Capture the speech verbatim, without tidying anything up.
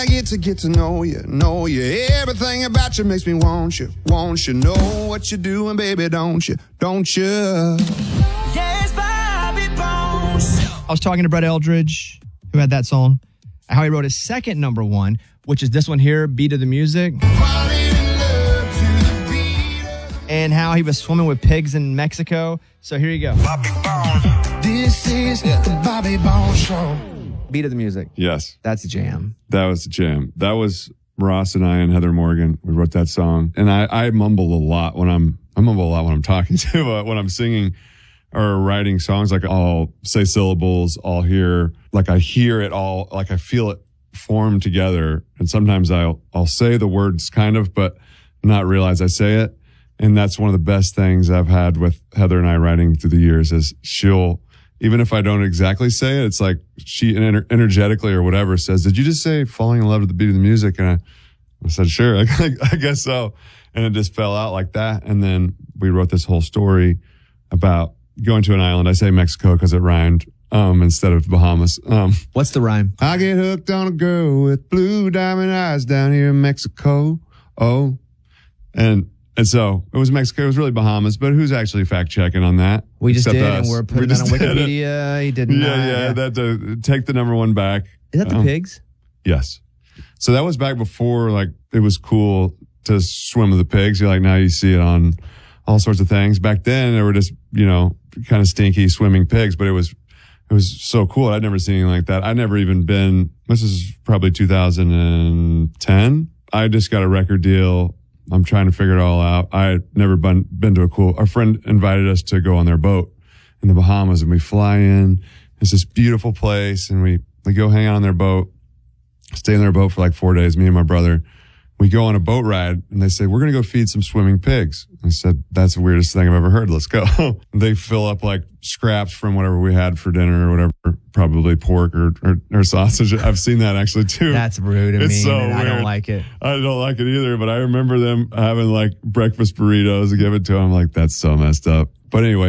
I get to get to know you, know you. Everything about you makes me want you, want you. Know what you're doing, baby, don't you, don't you? Yes, Bobby Bones. I was talking to Brett Eldridge, who had that song, how he wrote his second number one, which is this one here, Beat of the Music. And how he was swimming with pigs in Mexico. So here you go. Bobby Bones. This is the Bobby Bones Show. Beat of the Music. Yes. That's a jam. That was the jam. That was Ross and I and Heather Morgan. We wrote that song. And I, I mumble a lot when I'm, I mumble a lot when I'm talking to, but when I'm singing or writing songs, like I'll say syllables, I'll hear, like I hear it all, like I feel it form together. And sometimes I'll, I'll say the words kind of, but not realize I say it. And that's one of the best things I've had with Heather and I writing through the years is she'll, even if I don't exactly say it, it's like she ener- energetically or whatever says, did you just say falling in love with the beat of the music? And I, I said, sure, I, I guess so. And it just fell out like that. And then we wrote this whole story about going to an island. I say Mexico because it rhymed um, instead of Bahamas. Um, What's the rhyme? I get hooked on a girl with blue diamond eyes down here in Mexico. Oh, and And so it was Mexico. It was really Bahamas, but who's actually fact checking on that? We just Except did, us. and we're putting we that on Wikipedia. He did not. Yeah, yeah. That uh, take the number one back. Is that the um, pigs? Yes. So that was back before, like, it was cool to swim with the pigs. You're like, now you see it on all sorts of things. Back then, they were just, you know, kind of stinky swimming pigs, but it was, it was so cool. I'd never seen anything like that. I'd never even been, this is probably two thousand ten. I just got a record deal. I'm trying to figure it all out. I had never been, been to a cool, our friend invited us to go on their boat in the Bahamas, and we fly in. It's this beautiful place, and we, we go hang out on their boat, stay in their boat for like four days, me and my brother. We go on a boat ride, and they say, we're going to go feed some swimming pigs. I said, that's the weirdest thing I've ever heard. Let's go. They fill up like scraps from whatever we had for dinner or whatever, probably pork or, or, or sausage. I've seen that actually too. That's rude and It's mean, so and I don't weird. like it. I don't like it either, but I remember them having like breakfast burritos and give it to them. Like, that's so messed up. But anyway,